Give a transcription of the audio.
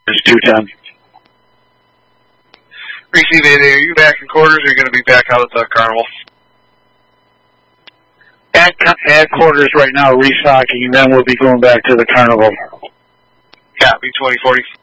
It's 210. Receive 8, are you back in quarters or are you going to be back out at the carnival? At quarters right now, restocking, and then we'll be going back to the carnival. Copy, 2040.